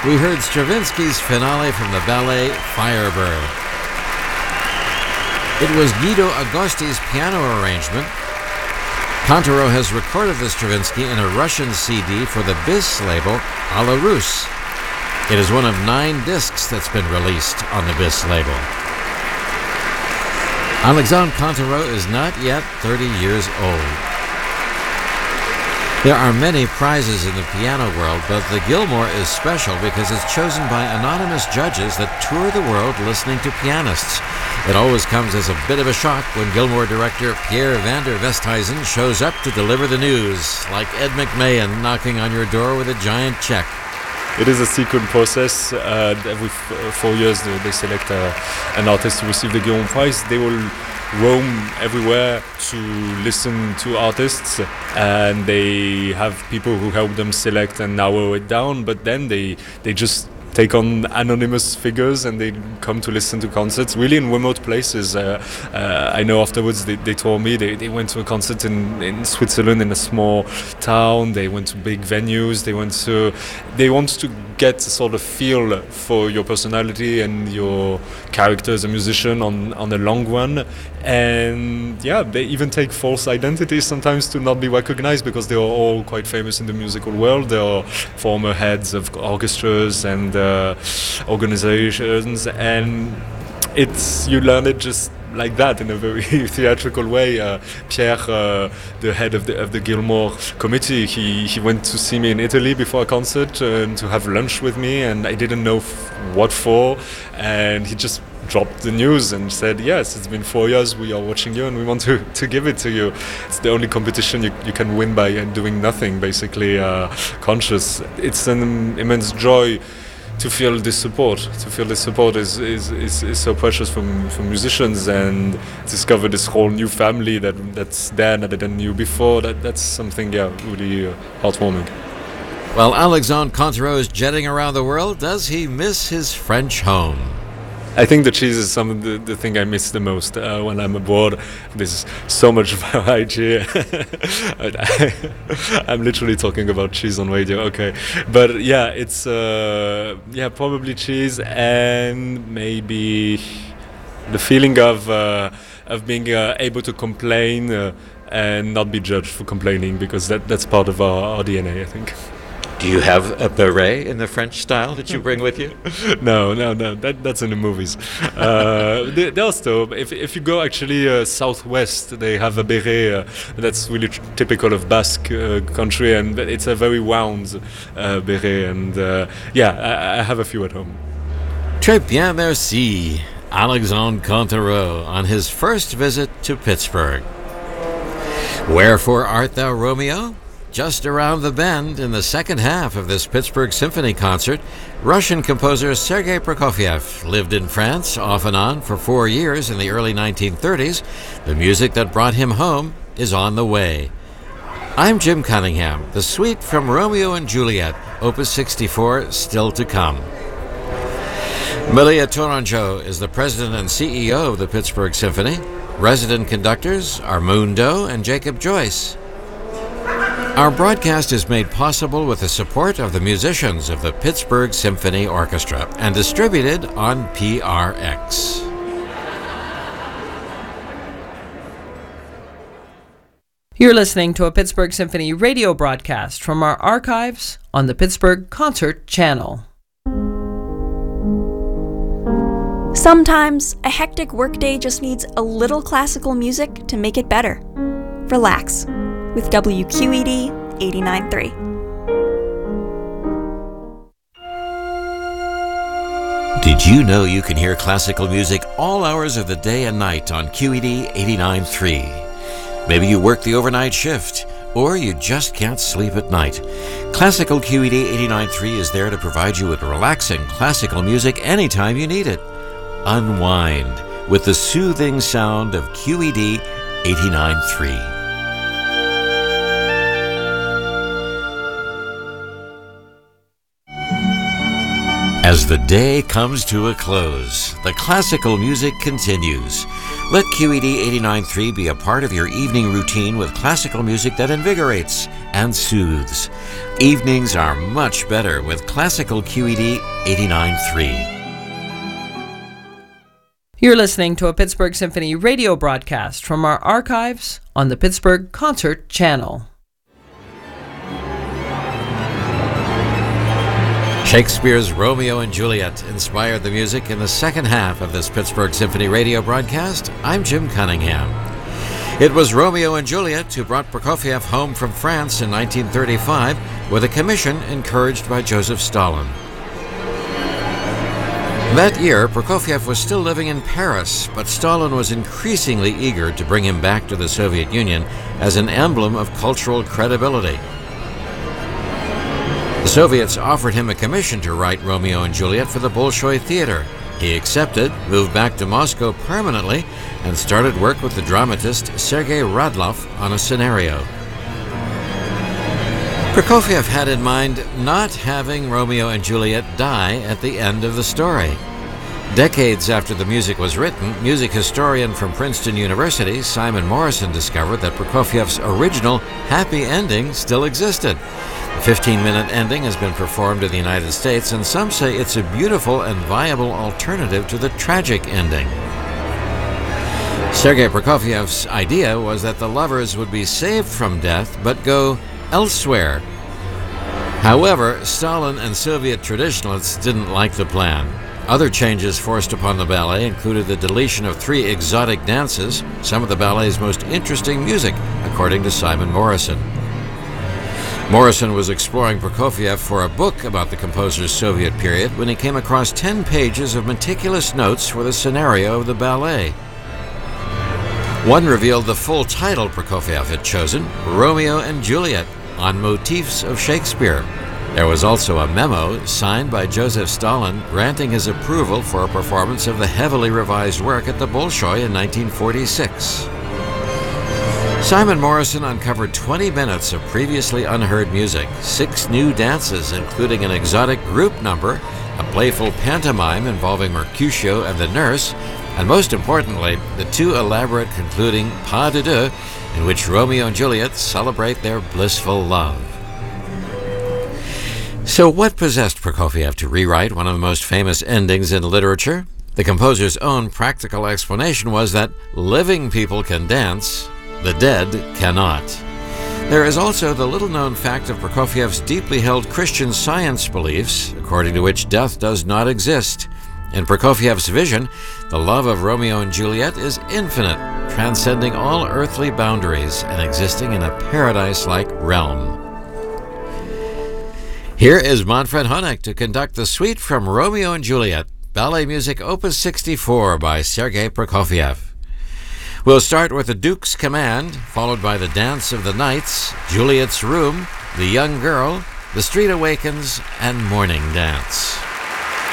We heard Stravinsky's finale from the ballet Firebird. It was Guido Agosti's piano arrangement. Contaro has recorded the Stravinsky in a Russian CD for the BIS label, A la Russe. It is one of 9 discs that's been released on the BIS label. Alexandre Contaro is not yet 30 years old. There are many prizes in the piano world, but the Gilmore is special because it's chosen by anonymous judges that tour the world listening to pianists. It always comes as a bit of a shock when Gilmore director Pierre van der Westhuizen shows up to deliver the news, like Ed McMahon knocking on your door with a giant check. It is a secret process. Every 4 years they select an artist to receive the Guilmore Prize. They will roam everywhere to listen to artists, and they have people who help them select and narrow it down, but then they just take on anonymous figures and they come to listen to concerts really in remote places. I know afterwards they told me they went to a concert in Switzerland in a small town. They went to big venues. They want to get a sort of feel for your personality and your character as a musician on the long run. And yeah, they even take false identities sometimes to not be recognized because they are all quite famous in the musical world. They are former heads of orchestras and organizations, and you learn it just like that in a very theatrical way. Pierre, the head of the Gilmore committee, he went to see me in Italy before a concert and to have lunch with me, and I didn't know what for, and he just dropped the news and said, yes, it's been 4 years, we are watching you and we want to give it to you. It's the only competition you can win by doing nothing, basically conscious. It's an immense joy to feel this support. To feel this support is so precious from musicians, and discover this whole new family that's there that I didn't knew before. That's something, really heartwarming. While Alexandre Contaro is jetting around the world, does he miss his French home? I think the cheese is the thing I miss the most when I'm abroad. There's so much variety. I'm literally talking about cheese on radio. Okay, but yeah, it's probably cheese and maybe the feeling of being able to complain and not be judged for complaining, because that's part of our DNA, I think. Do you have a beret in the French style that you bring with you? No. That's in the movies. They also, if you go actually southwest, they have a beret that's really typical of Basque country, and it's a very round beret. And I have a few at home. Très bien, merci. Alexandre Contaro on his first visit to Pittsburgh. Wherefore art thou, Romeo? Just around the bend, in the second half of this Pittsburgh Symphony concert, Russian composer Sergei Prokofiev lived in France off and on for 4 years in the early 1930s. The music that brought him home is on the way. I'm Jim Cunningham. The suite from Romeo and Juliet, Opus 64, still to come. Maria Tourangeau is the president and CEO of the Pittsburgh Symphony. Resident conductors are Moon Doe and Jacob Joyce. Our broadcast is made possible with the support of the musicians of the Pittsburgh Symphony Orchestra and distributed on PRX. You're listening to a Pittsburgh Symphony radio broadcast from our archives on the Pittsburgh Concert Channel. Sometimes a hectic workday just needs a little classical music to make it better. Relax with WQED 89.3. Did you know you can hear classical music all hours of the day and night on QED 89.3? Maybe you work the overnight shift, or you just can't sleep at night. Classical QED 89.3 is there to provide you with relaxing classical music anytime you need it. Unwind with the soothing sound of QED 89.3. As the day comes to a close, the classical music continues. Let QED 89.3 be a part of your evening routine with classical music that invigorates and soothes. Evenings are much better with classical QED 89.3. You're listening to a Pittsburgh Symphony radio broadcast from our archives on the Pittsburgh Concert Channel. Shakespeare's Romeo and Juliet inspired the music in the second half of this Pittsburgh Symphony radio broadcast. I'm Jim Cunningham. It was Romeo and Juliet who brought Prokofiev home from France in 1935 with a commission encouraged by Joseph Stalin. That year, Prokofiev was still living in Paris, but Stalin was increasingly eager to bring him back to the Soviet Union as an emblem of cultural credibility. The Soviets offered him a commission to write Romeo and Juliet for the Bolshoi Theater. He accepted, moved back to Moscow permanently, and started work with the dramatist Sergei Radlov on a scenario. Prokofiev had in mind not having Romeo and Juliet die at the end of the story. Decades after the music was written, music historian from Princeton University, Simon Morrison, discovered that Prokofiev's original happy ending still existed. The 15-minute ending has been performed in the United States, and some say it's a beautiful and viable alternative to the tragic ending. Sergei Prokofiev's idea was that the lovers would be saved from death but go elsewhere. However, Stalin and Soviet traditionalists didn't like the plan. Other changes forced upon the ballet included the deletion of 3 exotic dances, some of the ballet's most interesting music, according to Simon Morrison. Morrison was exploring Prokofiev for a book about the composer's Soviet period when he came across 10 pages of meticulous notes for the scenario of the ballet. One revealed the full title Prokofiev had chosen, Romeo and Juliet, on motifs of Shakespeare. There was also a memo signed by Joseph Stalin granting his approval for a performance of the heavily revised work at the Bolshoi in 1946. Simon Morrison uncovered 20 minutes of previously unheard music, 6 new dances including an exotic group number, a playful pantomime involving Mercutio and the nurse, and most importantly, the 2 elaborate concluding pas de deux in which Romeo and Juliet celebrate their blissful love. So what possessed Prokofiev to rewrite one of the most famous endings in literature? The composer's own practical explanation was that living people can dance, the dead cannot. There is also the little-known fact of Prokofiev's deeply held Christian Science beliefs, according to which death does not exist. In Prokofiev's vision, the love of Romeo and Juliet is infinite, transcending all earthly boundaries and existing in a paradise-like realm. Here is Manfred Honeck to conduct the suite from Romeo and Juliet, ballet music opus 64 by Sergei Prokofiev. We'll start with the Duke's Command, followed by the Dance of the Knights, Juliet's Room, The Young Girl, The Street Awakens, and Morning Dance.